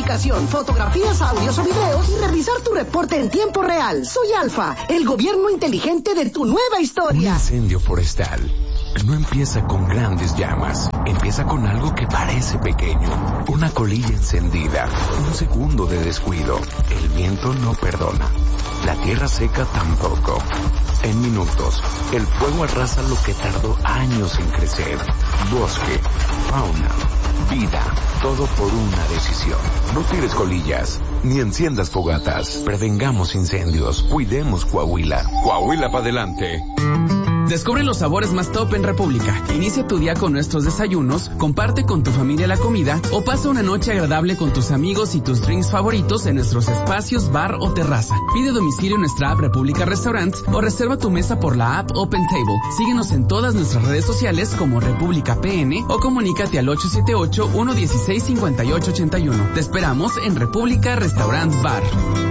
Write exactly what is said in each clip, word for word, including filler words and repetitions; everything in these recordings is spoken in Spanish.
identificación, fotografías, audios o videos y revisar tu reporte en tiempo real. Soy Alfa, el gobierno inteligente de tu nueva historia. Un incendio forestal no empieza con grandes llamas, empieza con algo que parece pequeño, una colilla encendida, un segundo de descuido. El viento no perdona, la tierra seca tampoco. En minutos, el fuego arrasa lo que tardó años en crecer. Bosque, fauna, vida, todo por una decisión. No tires colillas, ni enciendas fogatas. Prevengamos incendios, cuidemos Coahuila. Coahuila para adelante. Descubre los sabores más top en República. Inicia tu día con nuestros desayunos, comparte con tu familia la comida o pasa una noche agradable con tus amigos y tus drinks favoritos en nuestros espacios bar o terraza. Pide domicilio en nuestra app República Restaurants o reserva tu mesa por la app Open Table. Síguenos en todas nuestras redes sociales como República P N o comunícate al ocho siete ocho, uno uno seis, cinco ocho ocho uno. Te esperamos en República Restaurant Bar.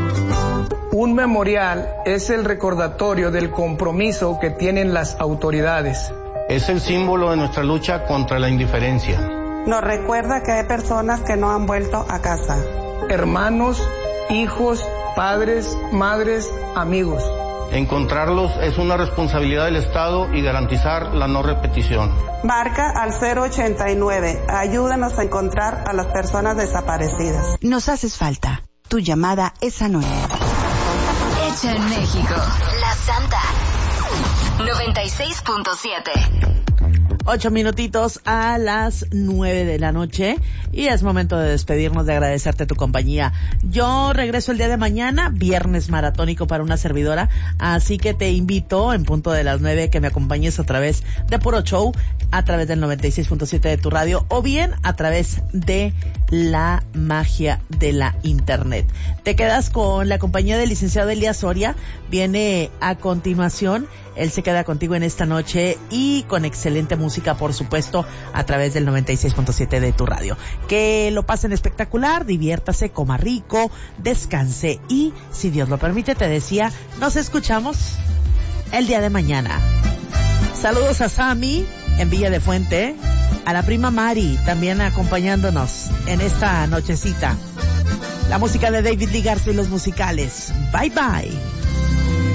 Un memorial es el recordatorio del compromiso que tienen las autoridades. Es el símbolo de nuestra lucha contra la indiferencia. Nos recuerda que hay personas que no han vuelto a casa. Hermanos, hijos, padres, madres, amigos. Encontrarlos es una responsabilidad del Estado y garantizar la no repetición. Marca al cero ochenta y nueve. Ayúdanos a encontrar a las personas desaparecidas. Nos haces falta. Tu llamada es anónima. Hecha en México. La Santa. noventa y seis punto siete. Ocho minutitos a las nueve de la noche y es momento de despedirnos, de agradecerte tu compañía. Yo regreso el día de mañana, viernes maratónico para una servidora, así que te invito en punto de las nueve que me acompañes a través de Puro Show, a través del noventa y seis punto siete de tu radio o bien a través de la magia de la internet. Te quedas con la compañía del licenciado Elías Soria, viene a continuación. Él se queda contigo en esta noche y con excelente música, por supuesto, a través del noventa y seis punto siete de tu radio. Que lo pasen espectacular, diviértase, coma rico, descanse y, si Dios lo permite, te decía, nos escuchamos el día de mañana. Saludos a Sammy en Villa de Fuente, a la prima Mari también acompañándonos en esta nochecita. La música de David Lee Garza y los musicales. Bye bye.